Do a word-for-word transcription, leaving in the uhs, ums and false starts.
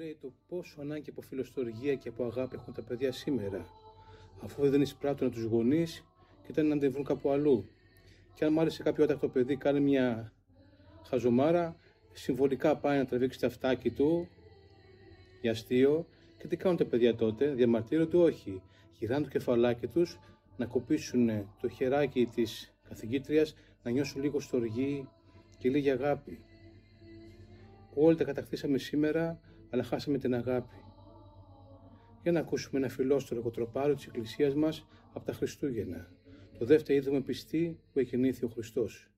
λέει το πόσο ανάγκη από φιλοστοργία και από αγάπη έχουν τα παιδιά σήμερα, αφού δεν εισπράττουν τους γονείς και ήταν να την βρουν κάπου αλλού. Και αν μάλιστα κάποιο άτακτο παιδί κάνει μια χαζομάρα, συμβολικά πάει να τραβήξει τα αυτάκι του για αστείο, και τι κάνουν τα παιδιά τότε? Διαμαρτύρονται? Όχι. Γυρνάνε το κεφαλάκι τους, να κοπήσουν το χεράκι της καθηγήτριας, να νιώσουν λίγο στοργή και λίγη αγάπη. Όλοι τα κατακτήσαμε σήμερα, αλλά χάσαμε την αγάπη. Για να ακούσουμε ένα φιλόστοργο τροπάριο της Εκκλησίας μας από τα Χριστούγεννα. Το δεύτερο είδαμε πιστή που εκεννήθη ο Χριστός.